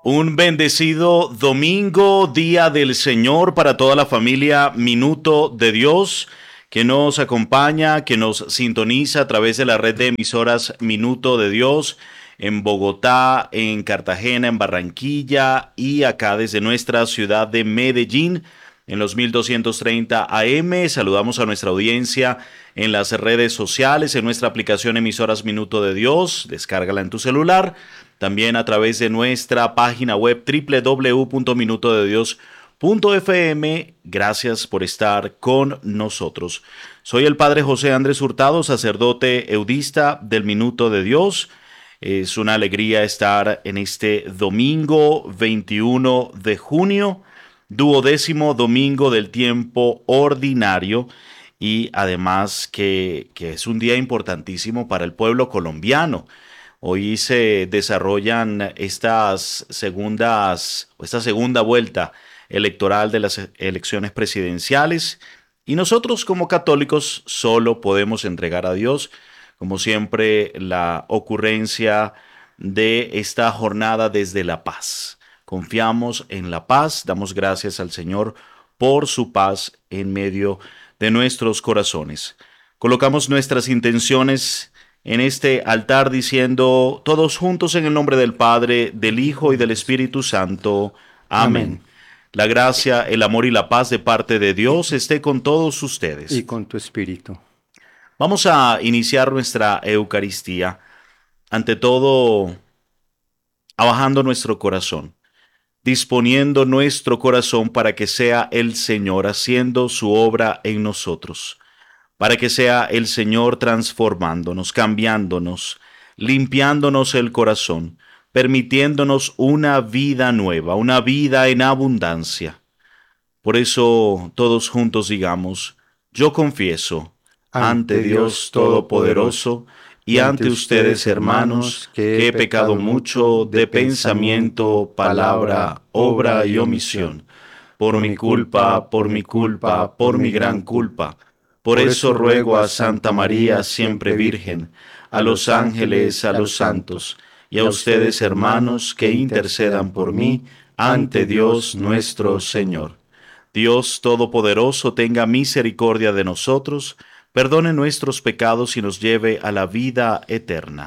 Un bendecido domingo, día del Señor para toda la familia Minuto de Dios que nos acompaña, que nos sintoniza a través de la red de emisoras Minuto de Dios en Bogotá, en Cartagena, en Barranquilla y acá desde nuestra ciudad de Medellín en los 1230 AM. Saludamos a nuestra audiencia en las redes sociales, en nuestra aplicación Emisoras Minuto de Dios, descárgala en tu celular. También a través de nuestra página web www.minutodedios.fm. Gracias por estar con nosotros. Soy el Padre José Andrés Hurtado, sacerdote eudista del Minuto de Dios. Es una alegría estar en este domingo 21 de junio, 12º domingo del tiempo ordinario, y además que es un día importantísimo para el pueblo colombiano. Hoy se desarrollan esta segunda vuelta electoral de las elecciones presidenciales y nosotros como católicos solo podemos entregar a Dios, como siempre, la ocurrencia de esta jornada desde la paz. Confiamos en la paz, damos gracias al Señor por su paz en medio de nuestros corazones. Colocamos nuestras intenciones en este altar diciendo todos juntos en el nombre del Padre, del Hijo y del Espíritu Santo. Amén. La gracia, el amor y la paz de parte de Dios esté con todos ustedes. Y con tu espíritu. Vamos a iniciar nuestra Eucaristía, ante todo, abajando nuestro corazón, disponiendo nuestro corazón para que sea el Señor haciendo su obra en nosotros, para que sea el Señor transformándonos, cambiándonos, limpiándonos el corazón, permitiéndonos una vida nueva, una vida en abundancia. Por eso todos juntos digamos, yo confieso ante Dios Todopoderoso y ante ustedes, hermanos, que he pecado mucho de pensamiento, palabra, obra y omisión, por mi culpa, por mi gran culpa. Por eso ruego a Santa María, siempre Virgen, a los ángeles, a los santos, y a ustedes, hermanos, que intercedan por mí ante Dios nuestro Señor. Dios Todopoderoso tenga misericordia de nosotros, perdone nuestros pecados y nos lleve a la vida eterna.